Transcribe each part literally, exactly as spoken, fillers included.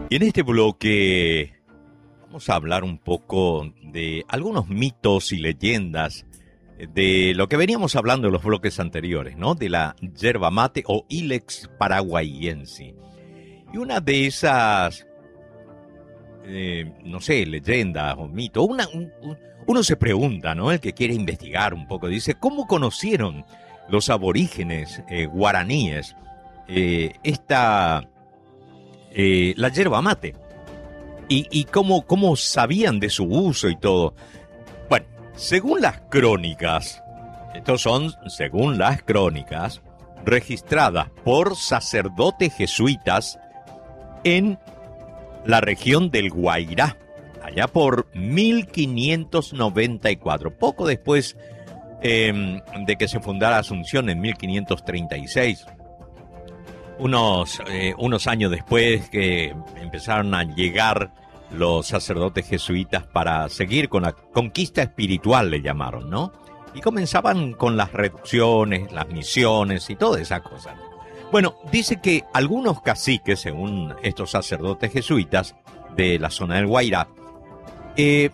Y en este bloque vamos a hablar un poco de algunos mitos y leyendas de lo que veníamos hablando en los bloques anteriores, ¿no? De la yerba mate o Ilex paraguayensis. Y una de esas, eh, no sé, leyendas o mitos, una, un, uno se pregunta, ¿no? El que quiere investigar un poco, dice, ¿cómo conocieron los aborígenes eh, guaraníes eh, esta... Eh, la yerba mate y, y cómo, cómo sabían de su uso y todo? Bueno, según las crónicas, estos son según las crónicas registradas por sacerdotes jesuitas en la región del Guairá, allá por mil quinientos noventa y cuatro, poco después eh, de que se fundara Asunción en mil quinientos treinta y seis. Unos, eh, unos años después que empezaron a llegar los sacerdotes jesuitas para seguir con la conquista espiritual, le llamaron, ¿no? Y comenzaban con las reducciones, las misiones y todas esas cosas. Bueno, dice que algunos caciques, según estos sacerdotes jesuitas de la zona del Guairá, eh,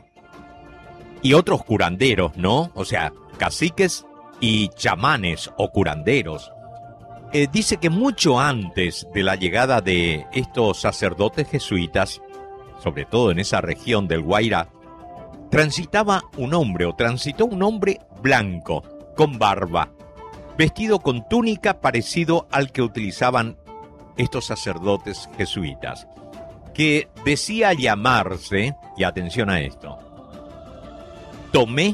y otros curanderos, ¿no? O sea, caciques y chamanes o curanderos, Eh, dice que mucho antes de la llegada de estos sacerdotes jesuitas, sobre todo en esa región del Guairá, transitaba un hombre o transitó un hombre blanco, con barba, vestido con túnica parecido al que utilizaban estos sacerdotes jesuitas, que decía llamarse, y atención a esto, Tomé.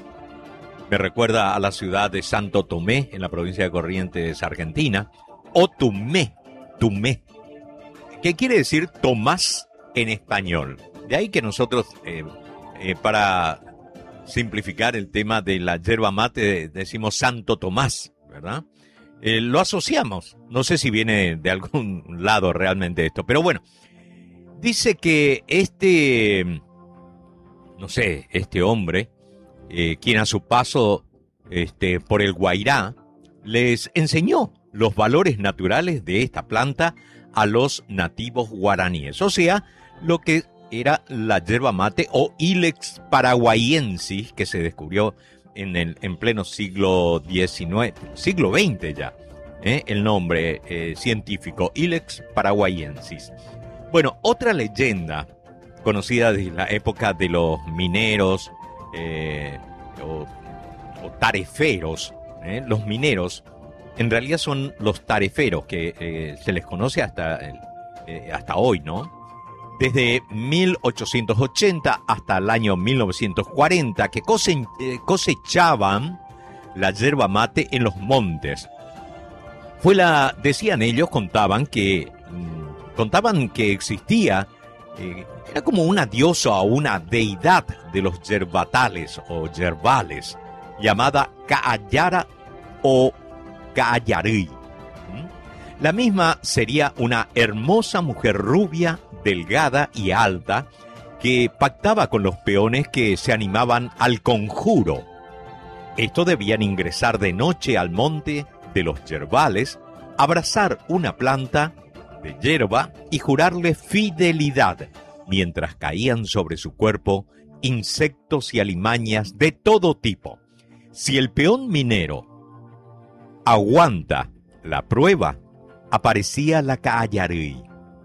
Me recuerda a la ciudad de Santo Tomé, en la provincia de Corrientes, Argentina, o Tumé, Tumé, que quiere decir Tomás en español. De ahí que nosotros, eh, eh, para simplificar el tema de la yerba mate, decimos Santo Tomás, ¿verdad? Eh, lo asociamos, no sé si viene de algún lado realmente esto, pero bueno, dice que este, no sé, este hombre, Eh, quien a su paso este, por el Guairá les enseñó los valores naturales de esta planta a los nativos guaraníes, o sea, lo que era la yerba mate o Ilex paraguayensis, que se descubrió en el en pleno siglo diecinueve, siglo veinte ya, ¿eh? el nombre eh, científico, Ilex paraguayensis. Bueno, otra leyenda conocida desde la época de los mineros, Eh, o, o tareferos, ¿eh? Los mineros en realidad son los tareferos que eh, se les conoce hasta, eh, hasta hoy, ¿no? Desde mil ochocientos ochenta hasta el año mil novecientos cuarenta, que cose, eh, cosechaban la yerba mate en los montes. Fue la, decían ellos, contaban que mmm, contaban que existía eh, era como una diosa o una deidad de los yerbatales o yerbales, llamada Caayara o Caayarui. La misma sería una hermosa mujer rubia, delgada y alta, que pactaba con los peones que se animaban al conjuro. Estos debían ingresar de noche al monte de los yerbales, abrazar una planta de yerba y jurarle fidelidad, mientras caían sobre su cuerpo insectos y alimañas de todo tipo. Si el peón minero aguanta la prueba, aparecía la Caayarui,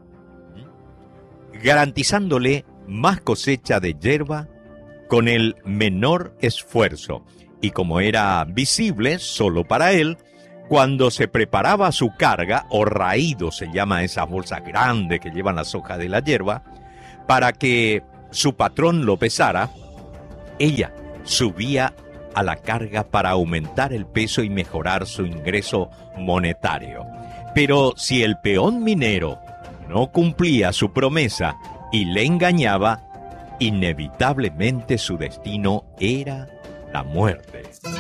garantizándole más cosecha de yerba con el menor esfuerzo. Y como era visible solo para él, cuando se preparaba su carga, o raído se llama esas bolsas grandes que llevan las hojas de la yerba, para que su patrón lo pesara, ella subía a la carga para aumentar el peso y mejorar su ingreso monetario. Pero si el peón minero no cumplía su promesa y le engañaba, inevitablemente su destino era la muerte.